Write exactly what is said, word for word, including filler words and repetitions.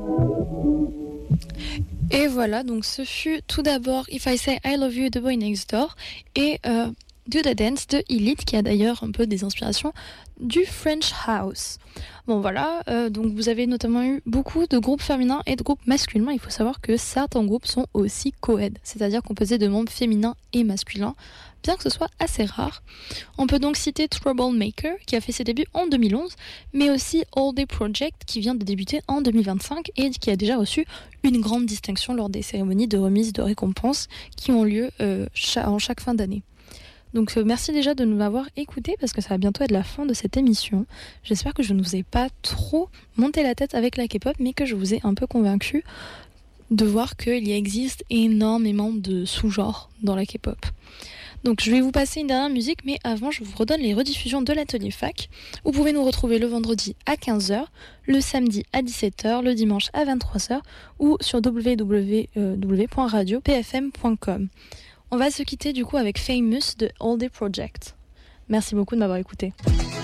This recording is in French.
Et voilà, donc ce fut tout d'abord If I Say I Love You de Boy Next Door et euh, Do the Dance de Elite, qui a d'ailleurs un peu des inspirations du French House. Bon voilà, euh, donc vous avez notamment eu beaucoup de groupes féminins et de groupes masculins. Il faut savoir que certains groupes sont aussi co-ed, c'est-à-dire composés de membres féminins et masculins, bien que ce soit assez rare. On peut donc citer Troublemaker, qui a fait ses débuts en deux mille onze, mais aussi All Day Project, qui vient de débuter en deux mille vingt-cinq et qui a déjà reçu une grande distinction lors des cérémonies de remise de récompenses qui ont lieu euh, cha- en chaque fin d'année. Donc euh, merci déjà de nous avoir écoutés, parce que ça va bientôt être la fin de cette émission. J'espère que je ne vous ai pas trop monté la tête avec la K-pop, mais que je vous ai un peu convaincu de voir qu'il y existe énormément de sous-genres dans la K-pop. Donc je vais vous passer une dernière musique, mais avant je vous redonne les rediffusions de l'Atelier Fac. Vous pouvez nous retrouver le vendredi à quinze heures, le samedi à dix-sept heures, le dimanche à vingt-trois heures ou sur w w w point radio p f m point com. On va se quitter du coup avec Famous de All Day Project. Merci beaucoup de m'avoir écouté.